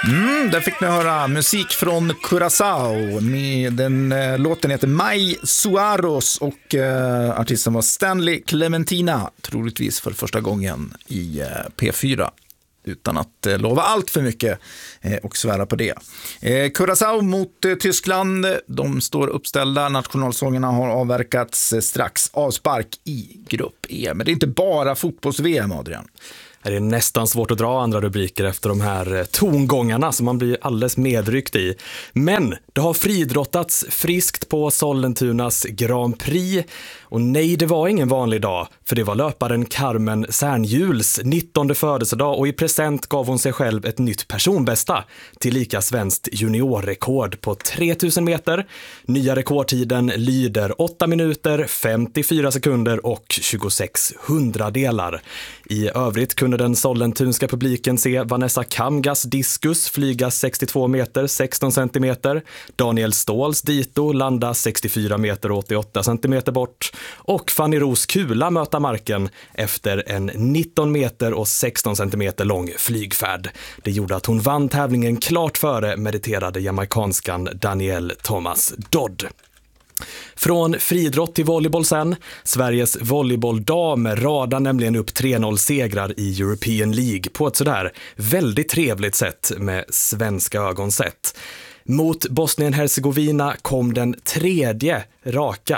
Där fick ni höra musik från Curaçao. Den låten heter Mai Suaros och artisten var Stanley Clementina, troligtvis för första gången i P4. Utan att lova allt för mycket och svära på det. Curaçao mot Tyskland. De står uppställda. Nationalsångerna har avverkats strax. Avspark i grupp E. Men det är inte bara fotbolls-VM, Adrian. Det är nästan svårt att dra andra rubriker efter de här tongångarna som man blir alldeles medryckt i. Men det har friidrottats friskt på Sollentunas Grand Prix. Och nej, det var ingen vanlig dag, för det var löparen Carmen Särnhjuls 19:e födelsedag och i present gav hon sig själv ett nytt personbästa, tillika svenskt juniorrekord på 3000 meter. Nya rekordtiden lyder 8 minuter, 54 sekunder och 26 hundradelar. I övrigt kunde den sollentunska publiken se Vanessa Kamgas diskus flyga 62 meter, 16 centimeter. Daniel Ståhls dito landa 64 meter, 88 centimeter bort. Och Fanny Ros kula möta marken efter en 19 meter och 16 centimeter lång flygfärd. Det gjorde att hon vann tävlingen klart före meriterade jamaikanskan Danielle Thomas Dodd. Från friidrott till volleyboll sen. Sveriges volleybolldamer radar nämligen upp 3-0-segrar i European League på ett sådär väldigt trevligt sätt med svenska ögon sett. Mot Bosnien-Hercegovina kom den fjärde raka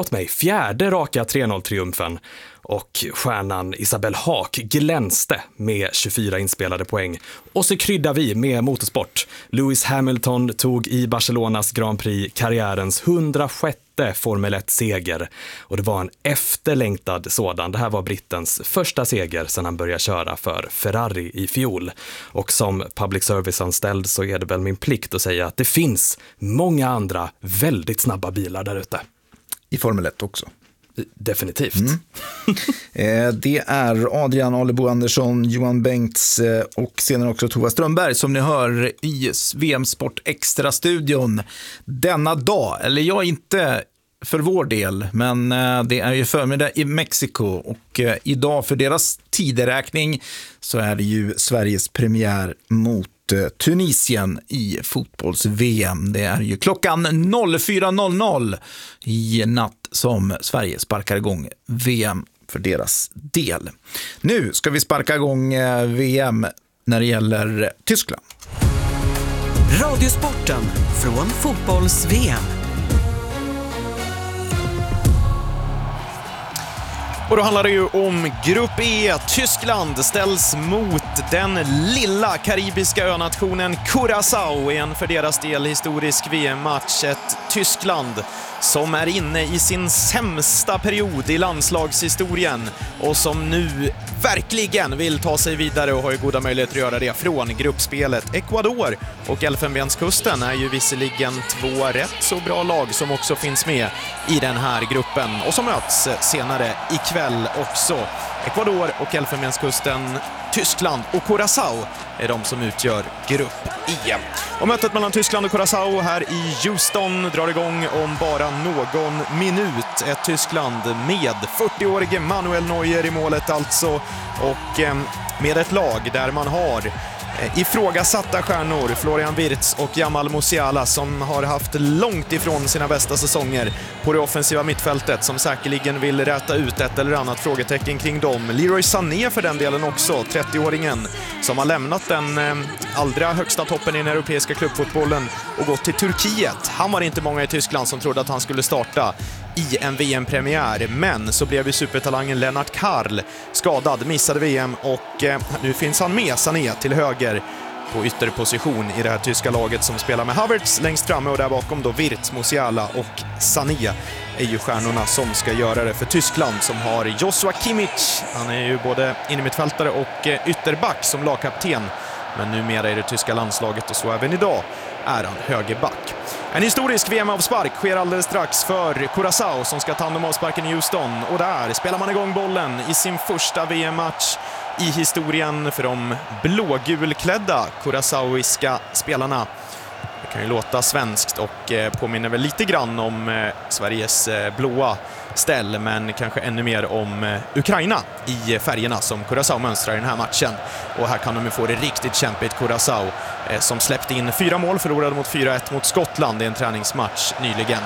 3-0-triumfen och stjärnan Isabelle Haak glänste med 24 inspelade poäng. Och så kryddar vi med motorsport. Lewis Hamilton tog i Barcelonas Grand Prix karriärens 106:e Formel 1-seger. Och det var en efterlängtad sådan. Det här var brittens första seger sedan han började köra för Ferrari i fjol. Och som public service-anställd så är det väl min plikt att säga att det finns många andra väldigt snabba bilar där ute. I Formel 1 också. Definitivt. Det är Adrian Alebo Andersson, Johan Bengts och senare också Tova Strömberg som ni hör i VM Sport Extra-studion denna dag. Eller jag inte för vår del, men det är ju förmiddag i Mexiko och idag för deras tideräkning så är det ju Sveriges premiär mot Tunisien i fotbolls-VM. Det är ju klockan 04.00 i natt som Sverige sparkar igång VM för deras del. Nu ska vi sparka igång VM när det gäller Tyskland. Radiosporten från fotbolls-VM. Och då handlar det ju om Grupp E. Tyskland ställs mot den lilla karibiska önationen Curaçao i en för deras del historisk VM-match. Ett Tyskland som är inne i sin sämsta period i landslagshistorien och som nu verkligen vill ta sig vidare och har ju goda möjligheter att göra det från gruppspelet. Ecuador och Elfenbenskusten är ju visserligen två rätt så bra lag som också finns med i den här gruppen och som möts senare ikväll också. Ecuador och Elfenbenskusten, Tyskland och Curaçao är de som utgör grupp E. Och mötet mellan Tyskland och Curaçao här i Houston drar igång om bara någon minut. Ett Tyskland med 40-årige Manuel Neuer i målet alltså och med ett lag där man har ifrågasatta stjärnor, Florian Wirtz och Jamal Musiala som har haft långt ifrån sina bästa säsonger på det offensiva mittfältet som säkerligen vill räta ut ett eller annat frågetecken kring dem. Leroy Sané för den delen också, 30-åringen som har lämnat den allra högsta toppen i den europeiska klubbfotbollen och gått till Turkiet. Han var inte många i Tyskland som trodde att han skulle starta i en VM-premiär, men så blev ju supertalangen Lennart Karl skadad, missade VM och nu finns han med, Sané till höger på ytterposition i det här tyska laget som spelar med Havertz längst framme och där bakom då Wirtz, Musiala och Sané är ju stjärnorna som ska göra det för Tyskland som har Joshua Kimmich. Han är ju både innermittfältare och ytterback som lagkapten, men numera är det tyska landslaget och så även idag är han högerback. En historisk VM-avspark sker alldeles strax för Curaçao som ska ta hand om avsparken i Houston. Och där spelar man igång bollen i sin första VM-match i historien för de blågulklädda curaçaoiska spelarna. Det kan ju låta svenskt och påminner väl lite grann om Sveriges blåa ställ, men kanske ännu mer om Ukraina i färgerna som Curaçao mönstrar i den här matchen. Och här kan de ju få det riktigt kämpigt. Curaçao som släppte in 4 mål, förlorade mot 4-1 mot Skottland i en träningsmatch nyligen.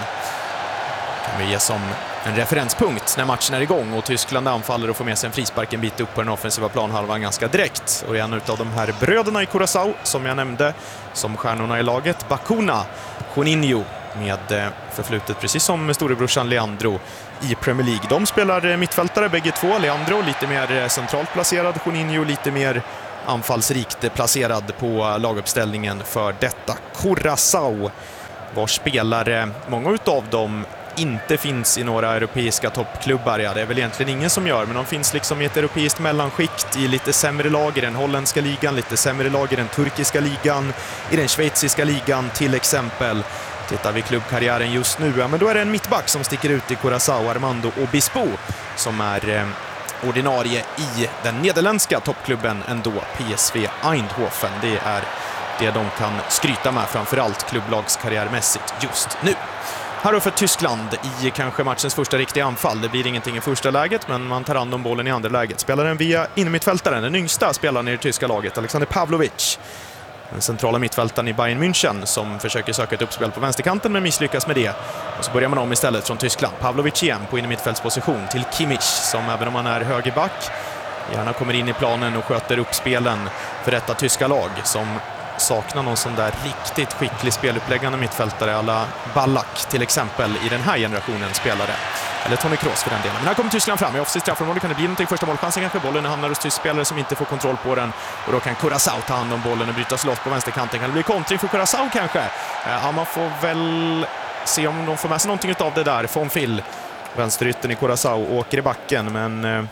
Kan vi ge som en referenspunkt när matchen är igång och Tyskland anfaller och får med sig en frispark en bit upp på den offensiva planhalvan ganska direkt. Och en av de här bröderna i Curaçao som jag nämnde som stjärnorna i laget, Bacuna, Juninho, med förflutet precis som storebrorsan Leandro i Premier League. De spelar mittfältare bägge två. Leandro lite mer centralt placerad, Juninho lite mer anfallsrikt placerad på laguppställningen för detta Curaçao, vars spelare, många utav dem, inte finns i några europeiska toppklubbar. Ja, det är väl egentligen ingen som gör, men de finns liksom i ett europeiskt mellanskikt, i lite sämre lag i den holländska ligan, lite sämre lag i den turkiska ligan, i den schweiziska ligan till exempel. Tittar vi klubbkarriären just nu, ja, men då är det en mittback som sticker ut i Curaçao, Armando Obispo, som är ordinarie i den nederländska toppklubben ändå, PSV Eindhoven. Det är det de kan skryta med, framförallt klubblagskarriärmässigt just nu. Här då för Tyskland i kanske matchens första riktiga anfall. Det blir ingenting i första läget, men man tar hand om bollen i andra läget. Spelar den via innermittfältaren, den yngsta spelaren i det tyska laget, Alexander Pavlovic. Den centrala mittfältaren i Bayern München som försöker söka ett uppspel på vänsterkanten men misslyckas med det. Och så börjar man om istället från Tyskland. Pavlovic igen på innermittfältsposition till Kimmich, som även om han är högerback gärna kommer in i planen och sköter upp spelen för detta tyska lag som saknar någon sån där riktigt skicklig speluppläggande mittfältare alla Ballack till exempel i den här generationen spelare. Eller Toni Kroos för den delen. Men här kommer Tyskland fram i offensivt straffområde. Kan det bli någonting första målchansen kanske? Bollen hamnar hos tysk spelare som inte får kontroll på den. Och då kan Curaçao ta hand om bollen och bryta slott på vänsterkanten. Kan det bli kontring för Curaçao kanske? Ja, man får väl se om de får med sig någonting av det där. Von Phil, vänsterytten i Curaçao, åker i backen, men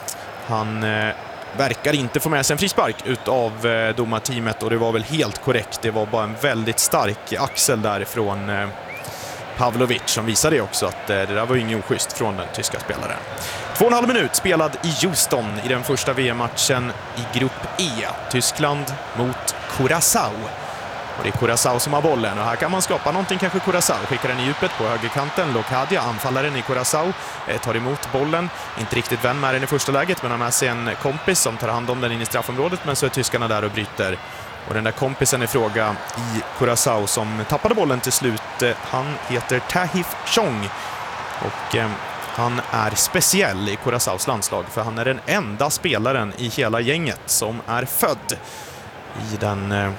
han verkar inte få med sig en frispark utav domarteamet, och det var väl helt korrekt. Det var bara en väldigt stark axel därifrån Pavlovic som visade också att det där var inget oschysst från den tyska spelaren. 2,5 minut spelad i Houston i den första VM-matchen i grupp E. Tyskland mot Curaçao. Och det är Curaçao som har bollen, och här kan man skapa någonting kanske. Curaçao skickar den i djupet på högerkanten. Locadia, anfallaren i Curaçao, tar emot bollen. Inte riktigt vän med den i första läget, men har med sig en kompis som tar hand om den in i straffområdet. Men så är tyskarna där och bryter. Och den där kompisen i fråga i Curaçao som tappade bollen till slut, han heter Tahith Chong. Och han är speciell i Curaçaos landslag, för han är den enda spelaren i hela gänget som är född i den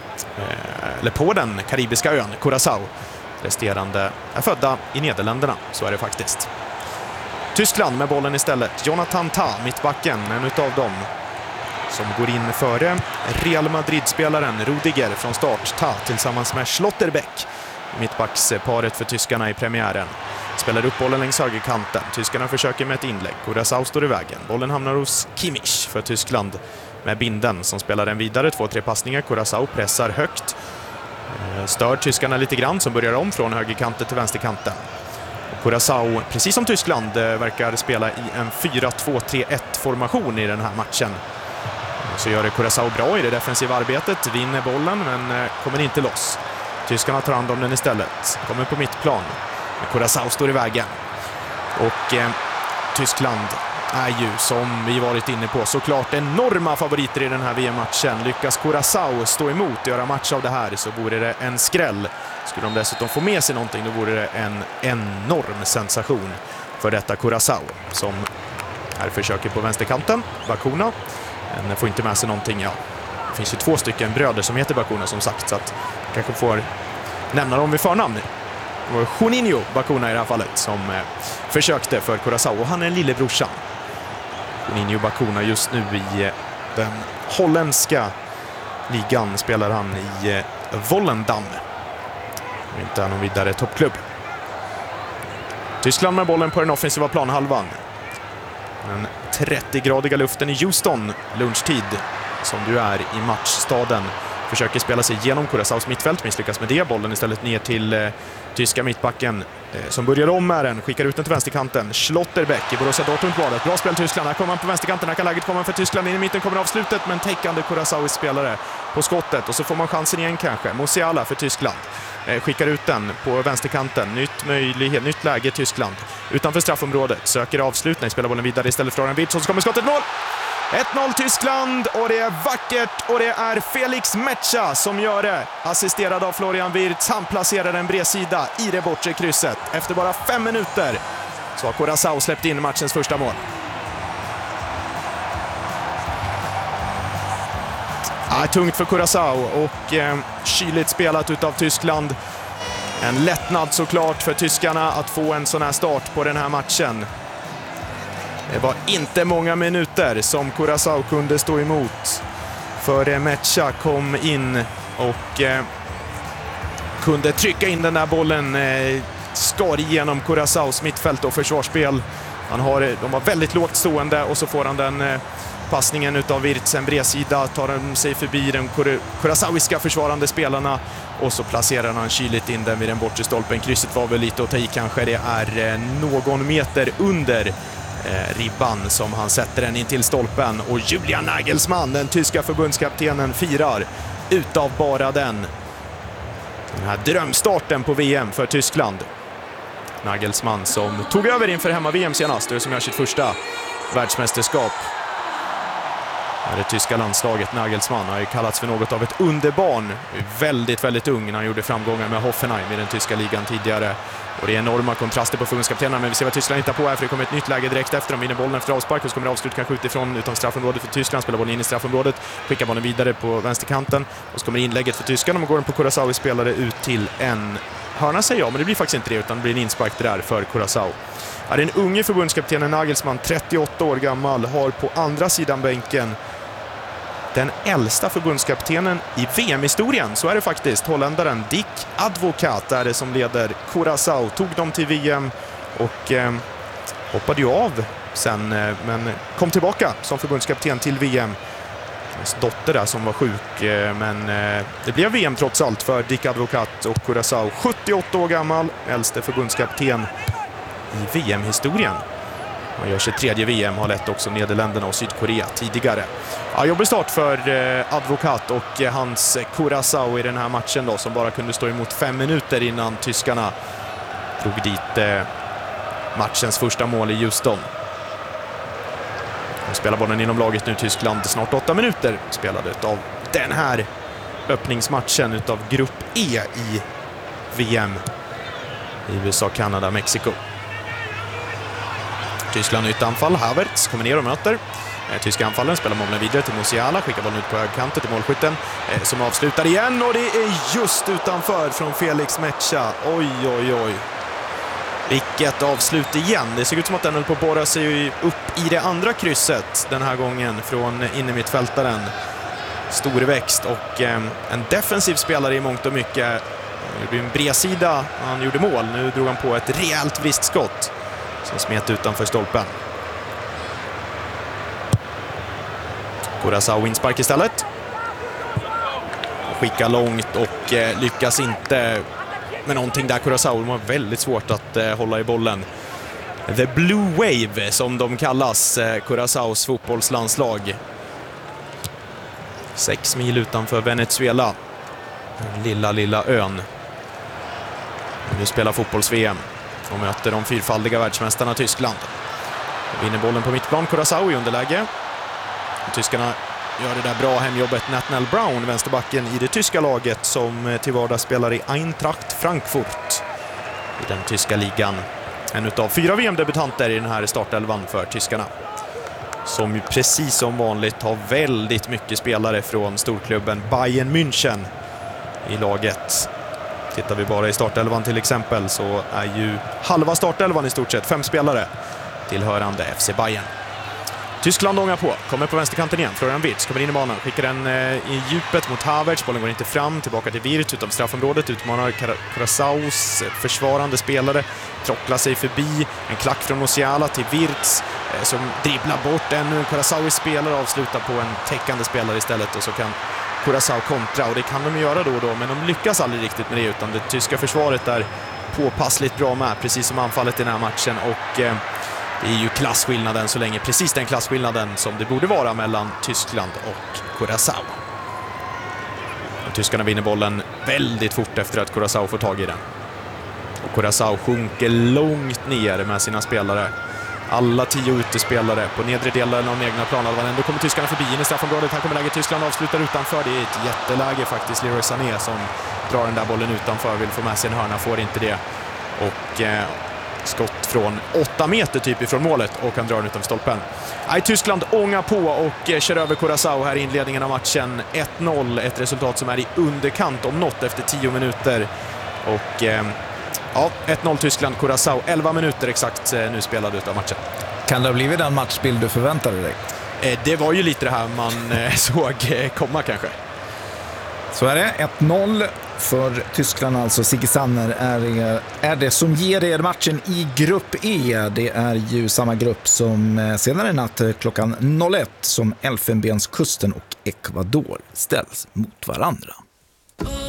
eller på den karibiska ön Curaçao. Resterande är födda i Nederländerna, så är det faktiskt. Tyskland med bollen istället. Jonathan Tah, mittbacken, en utav dem som går in före Real Madrid-spelaren Rudiger från start. Tah tillsammans med Schlotterbeck, mittbacksparet för tyskarna i premiären. Spelar upp bollen längs högerkanten. Tyskarna försöker med ett inlägg. Curaçao står i vägen. Bollen hamnar hos Kimmich för Tyskland med Binden som spelar den vidare. 2-3 passningar. Curaçao pressar högt. Stör tyskarna lite grann som börjar om från högerkanten till vänsterkanten. Curaçao, precis som Tyskland, verkar spela i en 4-2-3-1-formation i den här matchen. Så gör det Curaçao bra i det defensiva arbetet. Vinner bollen men kommer inte loss. Tyskarna tar hand om den istället. Kommer på mittplan. Curaçao står i vägen. Och Tyskland är ju, som vi varit inne på, såklart enorma favoriter i den här VM-matchen. Lyckas Curaçao stå emot och göra match av det här, så vore det en skräll. Skulle de dessutom få med sig någonting, då vore det en enorm sensation för detta Curaçao, som här försöker på vänsterkanten. Bacuna, men får inte med sig någonting. Ja, det finns ju 2 stycken bröder som heter Bacuna som sagt, så att kanske får nämna dem vid förnamn. Det var Juninho Bacuna i det här fallet som försökte för Curaçao, och han är lillebrorsan. Juninho Bacuna just nu i den holländska ligan spelar han i Volendam. Inte är någon vidare toppklubb. Tyskland med bollen på den offensiva planhalvan. Den 30-gradiga luften i Houston, lunchtid, som du är i matchstaden, försöker spela sig genom Curaçaos mittfält, misslyckas med det. Bollen istället ner till tyska mittbacken som börjar om med den, skickar ut den till vänsterkanten. Schlotterbeck i Borussia Dortmund-valet. Bra spel Tyskland, här kommer man på vänsterkanten, här kan läget komma för Tyskland. In i mitten kommer avslutet, men täckande Curaçaos spelare på skottet. Och så får man chansen igen kanske. Musiala för Tyskland. Skickar ut den på vänsterkanten. Nytt läge Tyskland. Utanför straffområdet. Söker avslutning. Spelar bollen vidare istället för Florian Wirtz. Och så kommer skottet, mål! 1-0 Tyskland, och det är vackert, och det är Felix Metsä som gör det. Assisterad av Florian Wirtz. Han placerar en bredsida i det bortre krysset. Efter bara 5 minuter så har Curaçao släppt in matchens första mål. Tungt för Curaçao och kyligt spelat utav Tyskland. En lättnad såklart för tyskarna att få en sån här start på den här matchen. Det var inte många minuter som Curaçao kunde stå emot, för Metsä kom in och kunde trycka in den där bollen, skar igenom Curaçaos mittfält och försvarsspel. De var väldigt lågt stående, och så får han den passningen utav Wirtz, en bredsida, tar han sig förbi de curaçaoiska försvarande spelarna, och så placerar han kyligt in den vid den bortre stolpen. Krysset var väl lite att ta i kanske, det är någon meter under ribban som han sätter den in till stolpen, och Julian Nagelsmann, den tyska förbundskaptenen, firar utav bara den här drömstarten på VM för Tyskland. Nagelsmann som tog över inför hemma-VM senast, och som gör sitt första världsmästerskap. Det tyska landslaget. Nagelsmann har ju kallats för något av ett underbarn. Väldigt, väldigt ung när han gjorde framgångar med Hoffenheim i den tyska ligan tidigare. Och det är enorma kontraster på förbundskaptenerna, men vi ser vad Tyskland hittar på här, för det kommer ett nytt läge direkt efter. De vinner bollen efter avspark, och så kommer det avslut kanske utifrån utan straffområdet för Tyskland. Spelar bollen in i straffområdet, skickar bollen vidare på vänsterkanten, och så kommer inlägget för Tyskland, och går den på Curaçao spelare ut till en hörna, säger jag, men det blir faktiskt inte det, utan det blir en inspark där för Curaçao. Ja, den unge förbundskaptenen Nagelsmann, 38 år gammal, har på andra sidan bänken den äldsta förbundskaptenen i VM-historien. Så är det faktiskt. Holländaren Dick Advocaat är det som leder Curaçao. Tog dem till VM och hoppade ju av sen, men kom tillbaka som förbundskapten till VM. Hans dotter där som var sjuk, men det blev VM trots allt för Dick Advocaat och Curaçao. 78 år gammal, äldste förbundskapten i VM-historien. Han gör sitt tredje VM, har lett också Nederländerna och Sydkorea tidigare. Ja, jobbig start för Advocaat och hans Curaçao i den här matchen då, som bara kunde stå emot 5 minuter innan tyskarna drog dit matchens första mål i Houston. De spelar bollen inom laget nu, Tyskland. Snart 8 minuter spelade av den här öppningsmatchen utav Grupp E i VM i USA, Kanada, Mexiko. Tyskland nytt anfall. Havertz kommer ner och möter. Tyska anfallen spelar bollen vidare till Musiala. Skickar bollen ut på högkanten till målskytten som avslutar igen. Och det är just utanför från Felix Metsä. Oj, oj, oj. Vilket avslut igen. Det ser ut som att den höll på att borra sig upp i det andra krysset den här gången från innermittfältaren. Storväxt och en defensiv spelare i mångt och mycket. Det blir en bredsida. Han gjorde mål. Nu drog han på ett rejält vristskott som smet utanför stolpen. Curaçao inspark istället. Skickar långt och lyckas inte med någonting där. Curaçao, de har väldigt svårt att hålla i bollen. The Blue Wave som de kallas, Curaçaos fotbollslandslag. 6 mil utanför Venezuela. Den lilla ön. Nu spelar fotbolls-VM och möter de fyrfaldiga världsmästarna Tyskland. Vinner bollen på mittplan, Curaçao i underläge. Tyskarna gör det där bra hemjobbet. Nathaniel Brown, vänsterbacken i det tyska laget som till vardags spelar i Eintracht Frankfurt i den tyska ligan. En utav 4 VM-debutanter i den här startelvan för tyskarna. Som ju precis som vanligt har väldigt mycket spelare från storklubben Bayern München i laget. Tittar vi bara i startelvan till exempel så är ju halva startelvan i stort sett 5 spelare tillhörande FC Bayern. Tyskland ångar på, kommer på vänsterkanten igen. Florian Wirtz kommer in i banan, skickar den i djupet mot Havertz. Bollen går inte fram, tillbaka till Wirtz utom straffområdet. Utmanar Curaçaos försvarande spelare. Trocklar sig förbi, en klack från Musiala till Wirtz som dribblar bort en Curaçaos spelare, avslutar på en täckande spelare istället. Och så kan Curaçao kontra, och det kan de göra då och då, men de lyckas aldrig riktigt med det, utan det tyska försvaret är påpassligt bra med, precis som anfallet i den här matchen, och det är ju klasskillnaden så länge, precis den klasskillnaden som det borde vara mellan Tyskland och Curaçao. Tyskarna vinner bollen väldigt fort efter att Curaçao får tag i den. Och Curaçao sjunker långt ner med sina spelare. Alla 10 utespelare på nedre delen av den egna planhalvan. Ändå kommer tyskarna förbi in i straffområdet. Här kommer läget, Tyskland avslutar utanför. Det är ett jätteläge faktiskt. Leroy Sané som drar den där bollen utanför, vill få med sig en hörna, får inte det. Och skott från 8 meter typ ifrån målet, och han drar den utanför stolpen. Tyskland ångar på och kör över Curaçao här i inledningen av matchen. 1-0, ett resultat som är i underkant om något efter 10 minuter. Och 1-0 Tyskland, Curaçao, 11 minuter exakt nu spelade ut av matchen. Kan det ha blivit den matchbild du förväntade dig? Det var ju lite det här man såg komma kanske. Så är det, 1-0 för Tyskland alltså. Sigge Sanner är det som ger er matchen i grupp E. Det är ju samma grupp som senare natt klockan 01 som Elfenbenskusten och Ecuador ställs mot varandra.